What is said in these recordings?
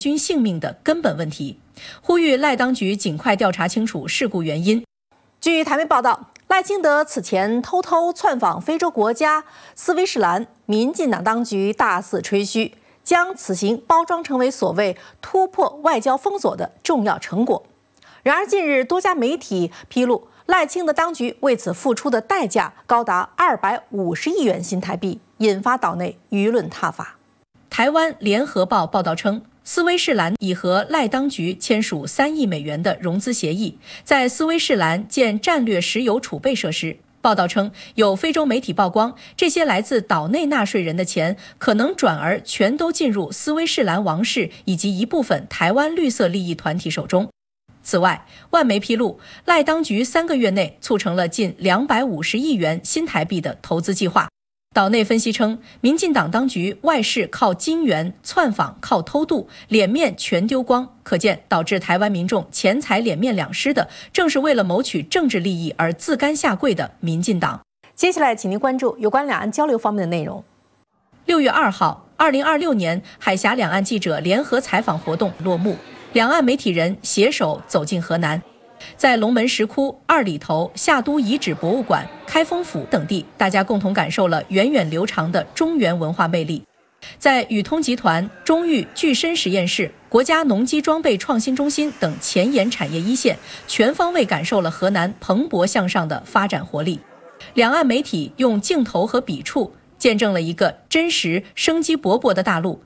军性命的根本问题，呼吁赖当局尽快调查清楚事故原因。 据台媒报道，赖清德此前偷偷窜访非洲国家斯威士兰，民进党当局大肆吹嘘，将此行包装成为所谓突破外交封锁的重要成果。然而，近日多家媒体披露，赖清德当局为此付出的代价高达250亿元新台币，引发岛内舆论挞伐。 台湾联合报报道称，斯威士兰已和赖当局签署3亿美元的融资协议，在斯威士兰建战略石油储备设施。报道称，有非洲媒体曝光，这些来自岛内纳税人的钱可能转而全都进入斯威士兰王室以及一部分台湾绿色利益团体手中。此外，外媒披露，赖当局3个月内促成了近250亿元新台币的投资计划。岛内分析称，民进党当局外事靠金援，窜访靠偷渡，脸面全丢光，可见导致台湾民众钱财脸面两失的，正是为了谋取政治利益而自甘下跪的民进党。 接下来，请您关注有关两岸交流方面的内容。 6月2号，2026年海峡两岸记者联合采访活动落幕，两岸媒体人携手走进河南。在龙门石窟、二里头、夏都遗址博物馆、开封府等地，大家共同感受了源远流长的中原文化魅力。在宇通集团、中裕具身实验室、国家农机装备创新中心等前沿产业一线，全方位感受了河南蓬勃向上的发展活力。两岸媒体用镜头和笔触，见证了一个真实、生机勃勃的大陆。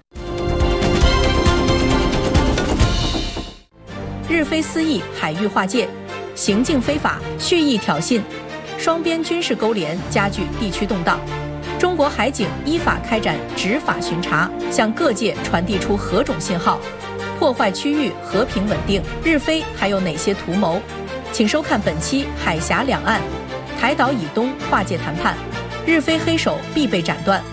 日非私议海域划界，行径非法，蓄意挑衅，双边军事勾连加剧地区动荡。中国海警依法开展执法巡查，向各界传递出何种信号？破坏区域和平稳定，日非还有哪些图谋？请收看本期海峡两岸，台岛以东划界谈判，日非黑手必被斩断。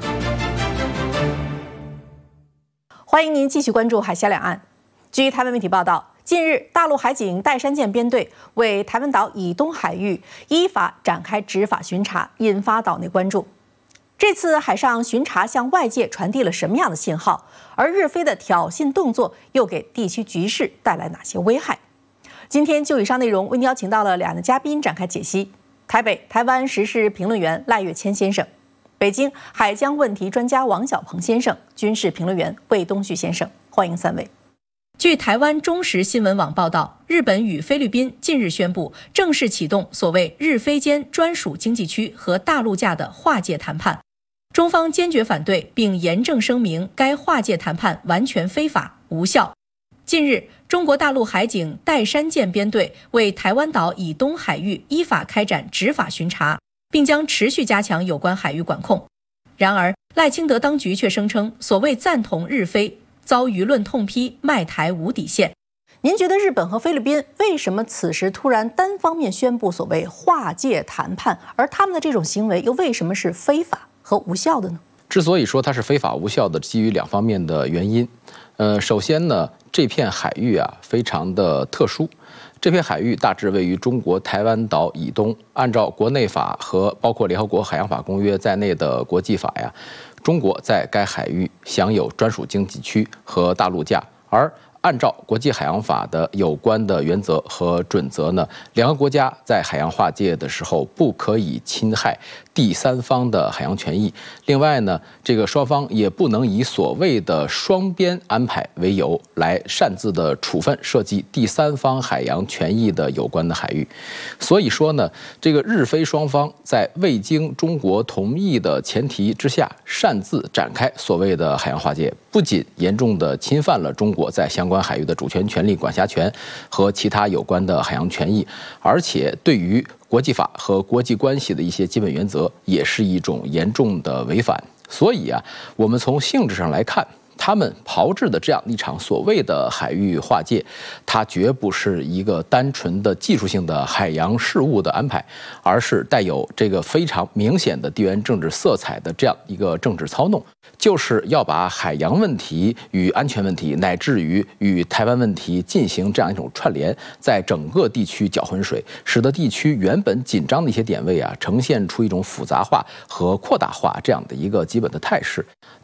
欢迎您继续关注海峡两岸。据台湾媒体报道，近日，大陆海警岱山舰编队为台湾岛以东海域依法展开执法巡查，引发岛内关注。这次海上巡查向外界传递了什么样的信号？而日非的挑衅动作又给地区局势带来哪些危害？今天就以上内容为您邀请到了两岸的嘉宾展开解析：台北台湾时事评论员赖岳谦先生，北京海疆问题专家王小鹏先生，军事评论员魏东旭先生。欢迎三位。 据台湾中时新闻网报道，日本与菲律宾近日宣布正式启动所谓日菲间专属经济区和大陆架的划界谈判，中方坚决反对，并严正声明该划界谈判完全非法无效。近日，中国大陆海警岱山舰编队为台湾岛以东海域依法开展执法巡查，并将持续加强有关海域管控。然而，赖清德当局却声称所谓赞同日菲，遭舆论痛批卖台无底线。 您觉得日本和菲律宾为什么此时突然单方面宣布所谓划界谈判，而他们的这种行为又为什么是非法和无效的呢？ 之所以说它是非法无效的，基于两方面的原因。首先呢，这片海域啊非常的特殊，这片海域大致位于中国台湾岛以东，按照国内法和包括联合国海洋法公约在内的国际法呀，中国在该海域享有专属经济区和大陆架，而按照国际海洋法的有关的原则和准则呢，两个国家在海洋划界的时候不可以侵害第三方的海洋权益。另外呢，这个双方也不能以所谓的双边安排为由来擅自的处分涉及第三方海洋权益的有关的海域。所以说呢，这个日菲双方在未经中国同意的前提之下擅自展开所谓的海洋划界，不仅严重的侵犯了中国在相关海域的主权、权利、管辖权和其他有关的海洋权益，而且对于国际法和国际关系的一些基本原则也是一种严重的违反。所以啊，我们从性质上来看，他们炮制的这样一场所谓的海域划界，它绝不是一个单纯的技术性的海洋事务的安排，而是带有这个非常明显的地缘政治色彩的这样一个政治操弄，就是要把海洋问题与安全问题，乃至于与台湾问题进行这样一种串联，在整个地区搅浑水，使得地区原本紧张的一些点位啊，呈现出一种复杂化和扩大化这样的一个基本的态势。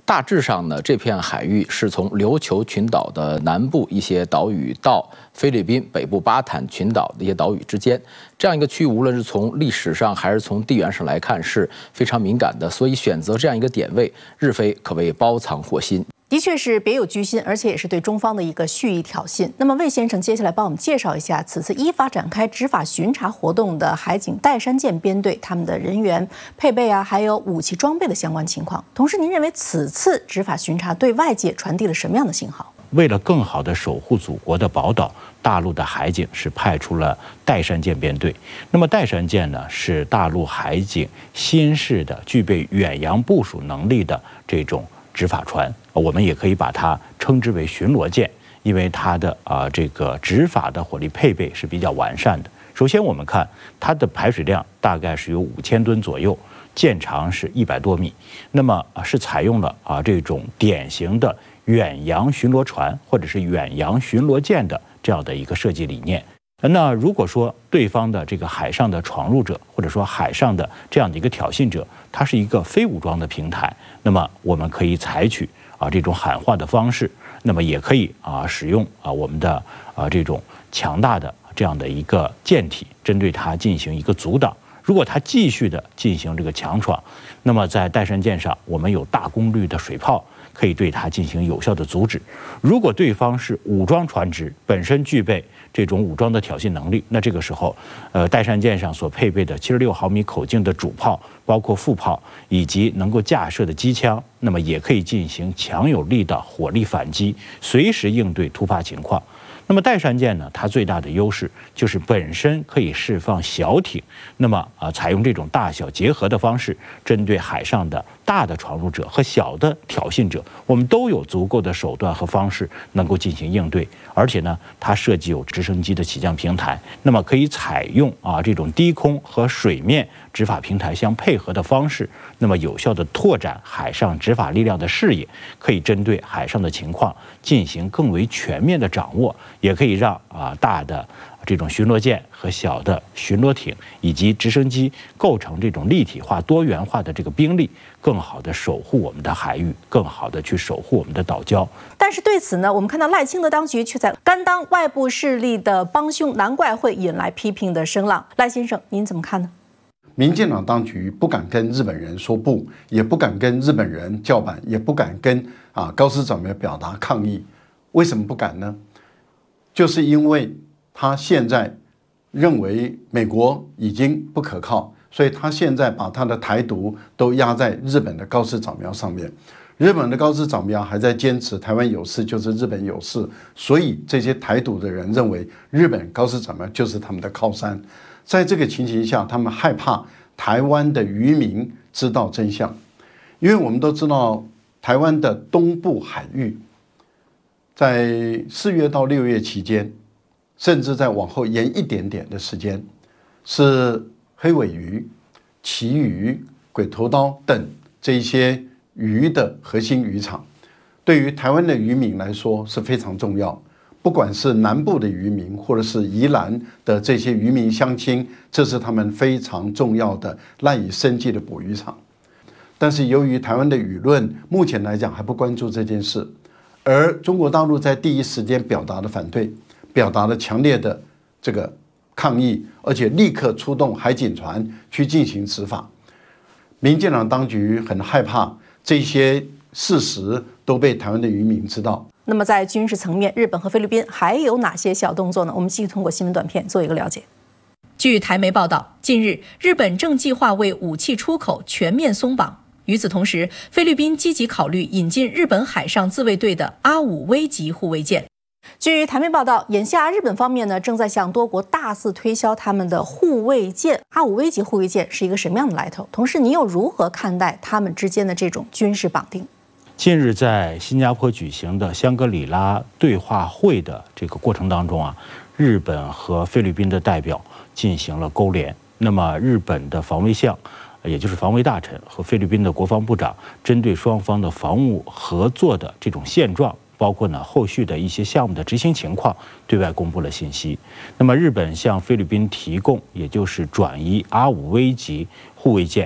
大致上呢，这片海域是从琉球群岛的南部一些岛屿到菲律宾北部巴坦群岛的一些岛屿之间，这样一个区域，无论是从历史上还是从地缘上来看，是非常敏感的。所以选择这样一个点位，日菲可谓包藏祸心。 的确是别有居心，而且也是对中方的一个蓄意挑衅。那么魏先生接下来帮我们介绍一下此次依法展开执法巡查活动的海警岱山舰编队他们的人员配备啊，还有武器装备的相关情况。同时，您认为此次执法巡查对外界传递了什么样的信号？ 为了更好地守护祖国的宝岛，大陆的海警是派出了岱山舰编队。那么岱山舰呢，是大陆海警新式的具备远洋部署能力的这种执法船，我们也可以把它称之为巡逻舰，因为它的这个执法的火力配备是比较完善的。首先，我们看它的排水量大概是有5000吨左右，舰长是100多米，那么是采用了这种典型的远洋巡逻船或者是远洋巡逻舰的这样的一个设计理念。那如果说对方的这个海上的闯入者，或者说海上的这样的一个挑衅者，它是一个非武装的平台，那么我们可以采取这种喊话的方式，那么也可以使用我们的这种强大的这样的一个舰体，针对它进行一个阻挡。如果它继续的进行这个强闯，那么在岱山舰上，我们有大功率的水炮，可以对它进行有效的阻止。如果对方是武装船只，本身具备这种武装的挑衅能力，那这个时候，岱山舰上所配备的76毫米口径的主炮，包括副炮以及能够架设的机枪，那么也可以进行强有力的火力反击，随时应对突发情况。那么岱山舰呢，它最大的优势就是本身可以释放小艇，那么采用这种大小结合的方式，针对海上的大的闯入者和小的挑衅者，我们都有足够的手段和方式能够进行应对。而且呢，它设计有直升机的起降平台，那么可以采用这种低空和水面执法平台相配合的方式，那么有效的拓展海上执法力量的视野，可以针对海上的情况进行更为全面的掌握，也可以让大的这种巡逻舰和小的巡逻艇以及直升机构成这种立体化、多元化的这个兵力，更好的守护我们的海域，更好的去守护我们的岛礁。 但是对此呢，我们看到赖清德当局却在甘当外部势力的帮凶，难怪会引来批评的声浪。赖先生，您怎么看呢？ 民进党当局不敢跟日本人说不，也不敢跟日本人叫板，也不敢跟高市早苗表达抗议。为什么不敢呢？就是因为他现在认为美国已经不可靠，所以他现在把他的台独都压在日本的高市早苗上面。日本的高市早苗还在坚持台湾有事就是日本有事，所以这些台独的人认为日本高市早苗就是他们的靠山。在这个情形下，他们害怕台湾的渔民知道真相，因为我们都知道台湾的东部海域在4月到6月期间，甚至在往后延一点点的时间，是黑尾鱼、旗鱼、鬼头刀等这一些鱼的核心渔场，对于台湾的渔民来说是非常重要。不管是南部的渔民，或者是宜兰的这些渔民乡亲，这是他们非常重要的赖以生计的捕鱼场。但是由于台湾的舆论目前来讲还不关注这件事，而中国大陆在第一时间表达了反对，表达了强烈的这个抗议，而且立刻出动海警船去进行执法。民进党当局很害怕这些事实都被台湾的渔民知道。 那么在军事层面，日本和菲律宾还有哪些小动作呢？我们继续通过新闻短片做一个了解。 据台媒报道，近日日本正计划为武器出口全面松绑。与此同时，菲律宾积极考虑引进日本海上自卫队的A5V级护卫舰。 据台媒报道，眼下日本方面呢正在向多国大肆推销他们的护卫舰。A5V级护卫舰是一个什么样的来头？同时，你又如何看待他们之间的这种军事绑定？ 近日在新加坡举行的香格里拉对话会的这个过程当中日本和菲律宾的代表进行了勾连。那么日本的防卫相，也就是防卫大臣和菲律宾的国防部长，针对双方的防务合作的这种现状，包括后续的一些项目的执行情况，对外公布了信息。那么日本向菲律宾提供，也就是转移A5V级护卫舰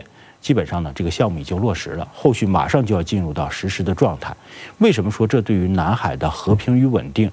基本上呢，这个项目已经落实了，后续马上就要进入到实施的状态。为什么说这对于南海的和平与稳定